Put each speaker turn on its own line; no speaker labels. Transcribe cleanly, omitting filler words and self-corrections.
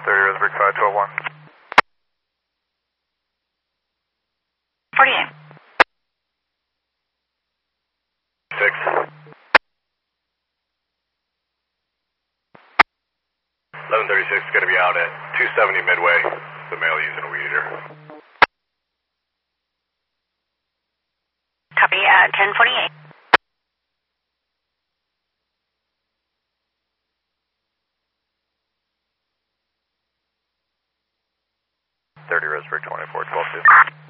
30 Roseburg 5121.
48.
6. 1136 is going to be out at 270 Midway, the male using a weed eater.
Copy, 1048.
30 Roseburg 24 12 2.